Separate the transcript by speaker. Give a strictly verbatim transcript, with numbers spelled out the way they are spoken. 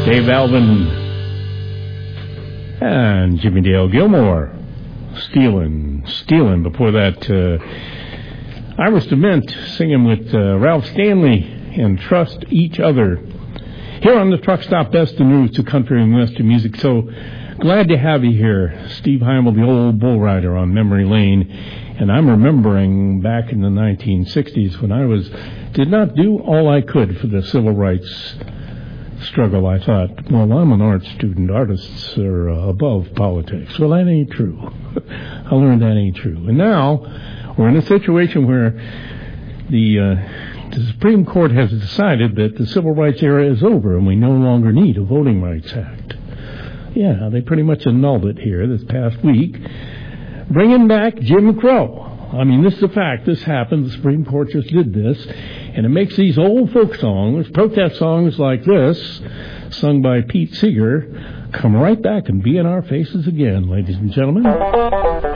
Speaker 1: Dave Alvin and Jimmy Dale Gilmore. Stealin', Stealin'. Before that, uh, Iris DeMent singing with uh, Ralph Stanley and Trust Each Other. Here on the Truck Stop, Best of News to Country and Western Music. So glad to have you here. Steve Heimel, the old bull rider on memory lane. And I'm remembering back in the nineteen sixties when I was did not do all I could for the civil rights struggle. I thought, well, I'm an art student. Artists are uh, above politics. Well, that ain't true. I learned that ain't true. And now we're in a situation where the, uh, the Supreme Court has decided that the civil rights era is over and we no longer need a Voting Rights Act. Yeah, they pretty much annulled it here this past week, bringing back Jim Crow. I mean, this is a fact. This happened. The Supreme Court just did this. And it makes these old folk songs, protest songs like this, sung by Pete Seeger, come right back and be in our faces again, ladies and gentlemen.